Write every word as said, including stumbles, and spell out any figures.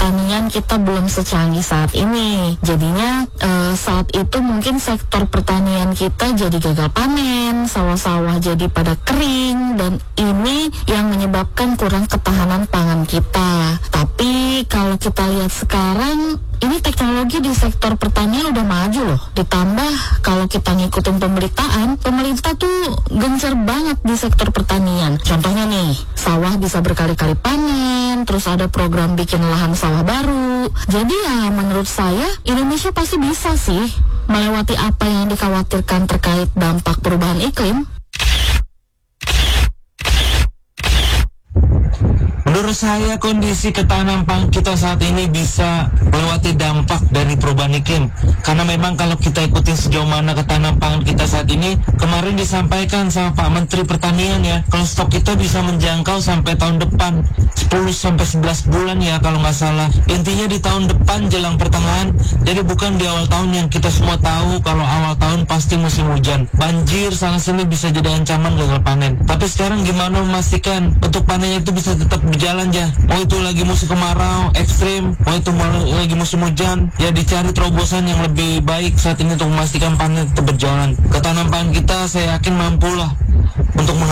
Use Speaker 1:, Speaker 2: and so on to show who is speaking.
Speaker 1: pertanian kita belum secanggih saat ini. Jadinya uh, saat itu mungkin sektor pertanian kita jadi gagal panen, sawah-sawah jadi pada kering, dan ini yang menyebabkan kurang ketahanan pangan kita. Tapi kalau kita lihat sekarang, ini teknologi di sektor pertanian udah maju loh. Ditambah kalau kita ngikutin pemberitaan, pemerintah tuh gencar banget di sektor pertanian. Contohnya nih, sawah bisa berkali-kali panen, terus ada program bikin lahan sawah baru. Jadi ya menurut saya Indonesia pasti bisa sih melewati apa yang dikhawatirkan terkait dampak perubahan iklim.
Speaker 2: Menurut saya kondisi ketahanan pangan kita saat ini bisa melewati dampak dari perubahan iklim. Karena memang kalau kita ikutin sejauh mana ketahanan pangan kita saat ini, kemarin disampaikan sama Pak Menteri Pertanian ya, kalau stok kita bisa menjangkau sampai tahun depan sepuluh sampai sebelas bulan ya kalau nggak salah. Intinya di tahun depan jelang pertengahan, jadi bukan di awal tahun yang kita semua tahu kalau awal tahun pasti musim hujan. Banjir sana sini bisa jadi ancaman gagal panen. Tapi sekarang gimana memastikan untuk panennya itu bisa tetap berjalan ya, mau itu lagi musim kemarau ekstrim, mau itu lagi musim hujan, ya dicari terobosan yang lebih baik saat ini untuk memastikan panen tetap berjalan. Ketahanan pangan kita saya yakin mampu lah untuk